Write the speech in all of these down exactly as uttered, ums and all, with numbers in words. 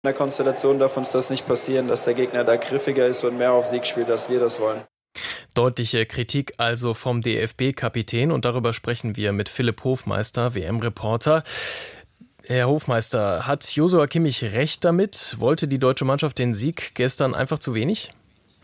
In der Konstellation darf uns das nicht passieren, dass der Gegner da griffiger ist und mehr auf Sieg spielt, als wir das wollen. Deutliche Kritik also vom D F B-Kapitän und darüber sprechen wir mit Philipp Hofmeister, W M-Reporter. Herr Hofmeister, hat Joshua Kimmich recht damit? Wollte die deutsche Mannschaft den Sieg gestern einfach zu wenig?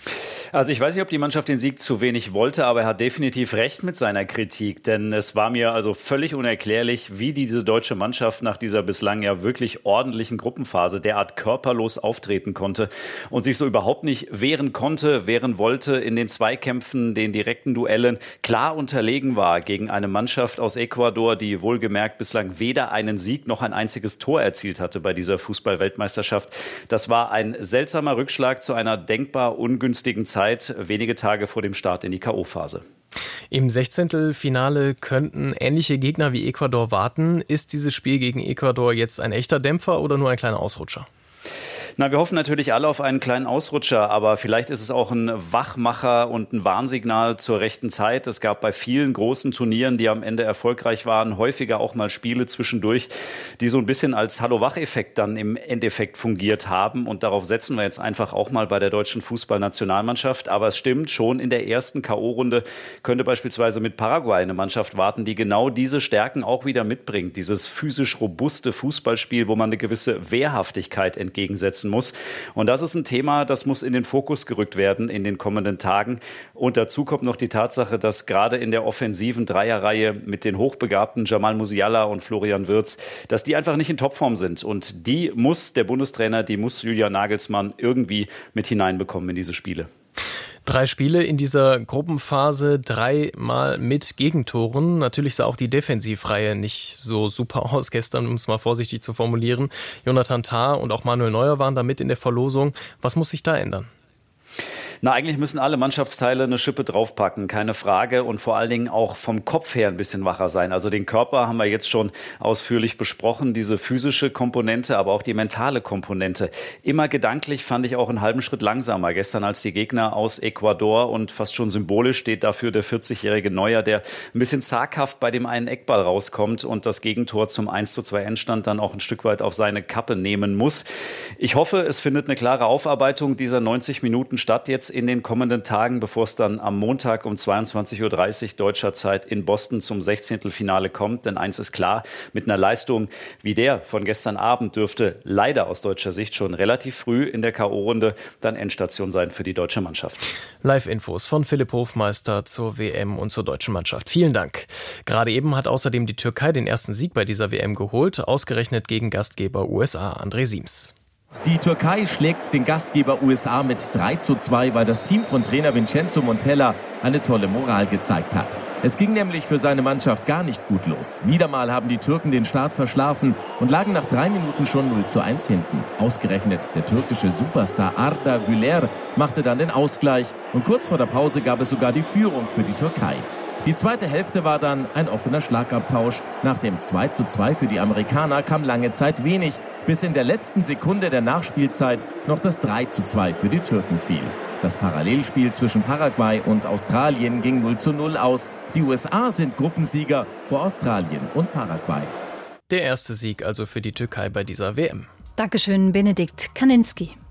Also ich weiß nicht, ob die Mannschaft den Sieg zu wenig wollte, aber er hat definitiv recht mit seiner Kritik, denn es war mir also völlig unerklärlich, wie diese deutsche Mannschaft nach dieser bislang ja wirklich ordentlichen Gruppenphase derart körperlos auftreten konnte und sich so überhaupt nicht wehren konnte, wehren wollte in den Zweikämpfen, den direkten Duellen, klar unterlegen war gegen eine Mannschaft aus Ecuador, die wohlgemerkt bislang weder einen Sieg noch ein einziges Tor erzielt hatte bei dieser Fußball-Weltmeisterschaft. Das war ein seltsamer Rückschlag zu einer denkbar ungünstigen Zeit. Zeit, wenige Tage vor dem Start in die K O-Phase. Im Sechzehntelfinale könnten ähnliche Gegner wie Ecuador warten. Ist dieses Spiel gegen Ecuador jetzt ein echter Dämpfer oder nur ein kleiner Ausrutscher? Na, wir hoffen natürlich alle auf einen kleinen Ausrutscher, aber vielleicht ist es auch ein Wachmacher und ein Warnsignal zur rechten Zeit. Es gab bei vielen großen Turnieren, die am Ende erfolgreich waren, häufiger auch mal Spiele zwischendurch, die so ein bisschen als Hallo-Wach-Effekt dann im Endeffekt fungiert haben. Und darauf setzen wir jetzt einfach auch mal bei der deutschen Fußballnationalmannschaft. Aber es stimmt, schon in der ersten K O-Runde könnte beispielsweise mit Paraguay eine Mannschaft warten, die genau diese Stärken auch wieder mitbringt. Dieses physisch robuste Fußballspiel, wo man eine gewisse Wehrhaftigkeit entgegensetzen muss. Und das ist ein Thema, das muss in den Fokus gerückt werden in den kommenden Tagen. Und dazu kommt noch die Tatsache, dass gerade in der offensiven Dreierreihe mit den hochbegabten Jamal Musiala und Florian Wirtz, dass die einfach nicht in Topform sind. Und die muss der Bundestrainer, die muss Julian Nagelsmann irgendwie mit hineinbekommen in diese Spiele. Drei Spiele in dieser Gruppenphase, dreimal mit Gegentoren. Natürlich sah auch die Defensivreihe nicht so super aus gestern, um es mal vorsichtig zu formulieren. Jonathan Tah und auch Manuel Neuer waren da mit in der Verlosung. Was muss sich da ändern? Na, eigentlich müssen alle Mannschaftsteile eine Schippe draufpacken, keine Frage. Und vor allen Dingen auch vom Kopf her ein bisschen wacher sein. Also den Körper haben wir jetzt schon ausführlich besprochen, diese physische Komponente, aber auch die mentale Komponente. Immer gedanklich fand ich auch einen halben Schritt langsamer. Gestern als die Gegner aus Ecuador und fast schon symbolisch steht dafür der vierzigjährige Neuer, der ein bisschen zaghaft bei dem einen Eckball rauskommt und das Gegentor zum eins zu zwei Endstand dann auch ein Stück weit auf seine Kappe nehmen muss. Ich hoffe, es findet eine klare Aufarbeitung dieser neunzig Minuten statt jetzt in den kommenden Tagen, bevor es dann am Montag um zweiundzwanzig Uhr dreißig deutscher Zeit in Boston zum Sechzehntelfinale kommt. Denn eins ist klar, mit einer Leistung wie der von gestern Abend dürfte leider aus deutscher Sicht schon relativ früh in der K O-Runde dann Endstation sein für die deutsche Mannschaft. Live-Infos von Philipp Hofmeister zur W M und zur deutschen Mannschaft. Vielen Dank. Gerade eben hat außerdem die Türkei den ersten Sieg bei dieser W M geholt, ausgerechnet gegen Gastgeber U S A. André Siems. Die Türkei schlägt den Gastgeber U S A mit drei zu zwei, weil das Team von Trainer Vincenzo Montella eine tolle Moral gezeigt hat. Es ging nämlich für seine Mannschaft gar nicht gut los. Wieder mal haben die Türken den Start verschlafen und lagen nach drei Minuten schon null zu eins hinten. Ausgerechnet der türkische Superstar Arda Güler machte dann den Ausgleich und kurz vor der Pause gab es sogar die Führung für die Türkei. Die zweite Hälfte war dann ein offener Schlagabtausch. Nach dem zwei zu zwei für die Amerikaner kam lange Zeit wenig, bis in der letzten Sekunde der Nachspielzeit noch das drei zu zwei für die Türken fiel. Das Parallelspiel zwischen Paraguay und Australien ging null zu null aus. Die U S A sind Gruppensieger vor Australien und Paraguay. Der erste Sieg also für die Türkei bei dieser W M. Dankeschön, Benedikt Kaninski.